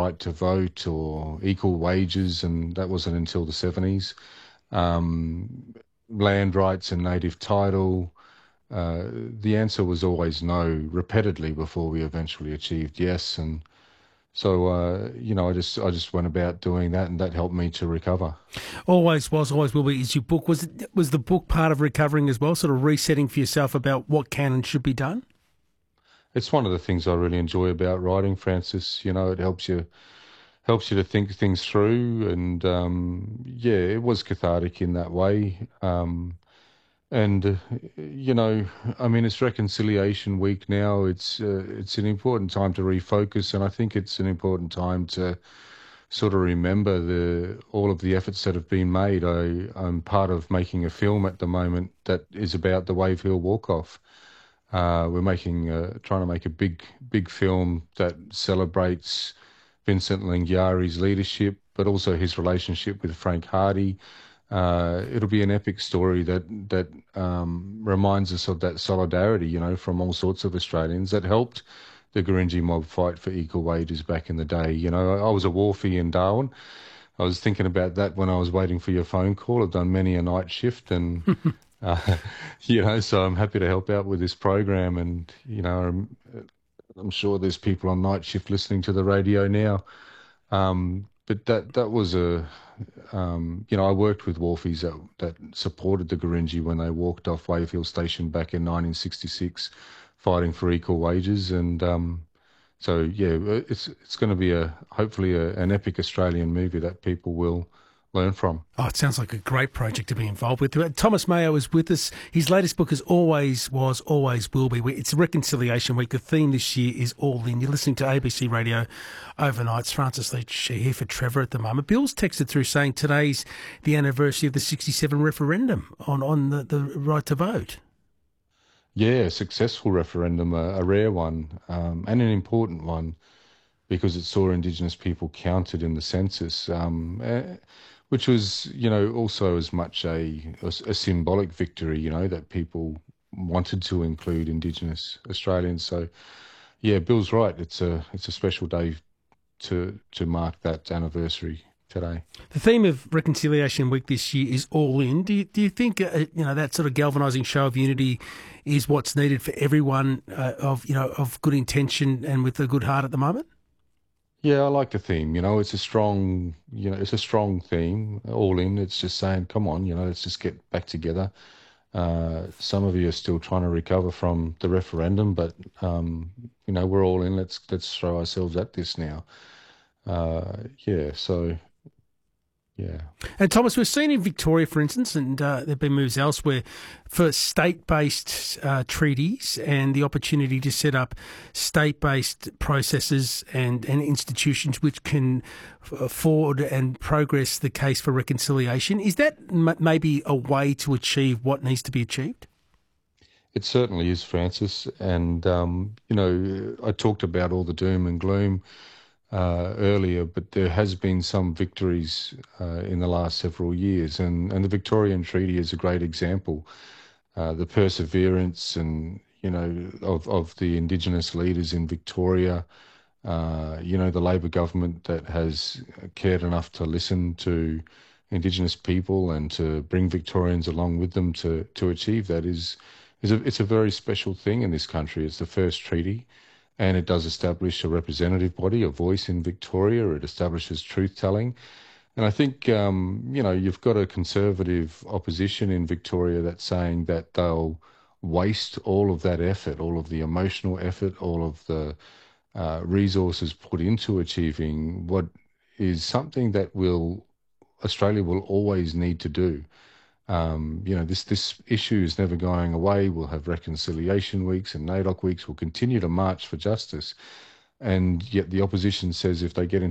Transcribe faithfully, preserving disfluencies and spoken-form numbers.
right to vote or equal wages, and that wasn't until the seventies. Um, land rights and native title. Uh, the answer was always no, repeatedly, before we eventually achieved yes. And so, uh, you know, I just I just went about doing that, and that helped me to recover. Always was, always will be. Is your book was it, was the book part of recovering as well, sort of resetting for yourself about what can and should be done? It's one of the things I really enjoy about writing, Francis. You know, it helps you helps you to think things through, and um, yeah, it was cathartic in that way. Um, and uh, you know, I mean, it's Reconciliation Week now. It's uh, it's an important time to refocus, and I think it's an important time to sort of remember the all of the efforts that have been made. I, I'm part of making a film at the moment that is about the Wave Hill Walk-Off. Uh, we're making, uh, trying to make a big, big film that celebrates Vincent Lingiari's leadership, but also his relationship with Frank Hardy. Uh, it'll be an epic story that that um, reminds us of that solidarity, you know, from all sorts of Australians that helped the Gurindji mob fight for equal wages back in the day. You know, I, I was a wharfie in Darwin. I was thinking about that when I was waiting for your phone call. I've done many a night shift, and uh, you know, so I'm happy to help out with this program. And you know, I'm, I'm sure there's people on night shift listening to the radio now. Um, but that that was a, um, you know, I worked with wharfies that that supported the Gurindji when they walked off Wave Hill Station back in nineteen sixty-six, fighting for equal wages. And um, so yeah, it's it's going to be a hopefully a, an epic Australian movie that people will learn from. Oh, it sounds like a great project to be involved with. Thomas Mayo is with us. His latest book is Always Was, Always Will Be. It's Reconciliation Week. The theme this year is All In. You're listening to A B C Radio Overnights. Francis Leach here for Trevor at the moment. Bill's texted through saying today's the anniversary of the sixty-seven referendum on, on the, the right to vote. Yeah, a successful referendum, a, a rare one, um, and an important one, because it saw Indigenous people counted in the census, um, uh, which was, you know, also as much a, a, a symbolic victory, you know, that people wanted to include Indigenous Australians. So, yeah, Bill's right. It's a it's a special day to to mark that anniversary today. The theme of Reconciliation Week this year is All In. Do you, do you think uh, you know that sort of galvanising show of unity is what's needed for everyone uh, of you know of good intention and with a good heart at the moment? Yeah, I like the theme. You know, it's a strong, you know, it's a strong theme. All in. It's just saying, come on, you know, let's just get back together. Uh, some of you are still trying to recover from the referendum, but um, you know, we're all in. Let's let's throw ourselves at this now. Uh, yeah. So. Yeah. And Thomas, we've seen in Victoria, for instance, and uh, there have been moves elsewhere for state-based uh, treaties and the opportunity to set up state-based processes and, and institutions which can forward and progress the case for reconciliation. Is that m- maybe a way to achieve what needs to be achieved? It certainly is, Francis. And, um, you know, I talked about all the doom and gloom Uh, earlier, but there has been some victories uh, in the last several years, and, and the Victorian Treaty is a great example. Uh, the perseverance and, you know, of, of the Indigenous leaders in Victoria, uh, you know, the Labor government that has cared enough to listen to Indigenous people and to bring Victorians along with them to, to achieve that is, is a, it's a very special thing in this country. It's the first treaty. And it does establish a representative body, a voice in Victoria. It establishes truth-telling. And I think, um, you know, you've got a conservative opposition in Victoria that's saying that they'll waste all of that effort, all of the emotional effort, all of the uh, resources put into achieving what is something that will Australia will always need to do. Um, you know, this this issue is never going away. We'll have reconciliation weeks and NAIDOC weeks. We'll continue to march for justice. And yet the opposition says if they get into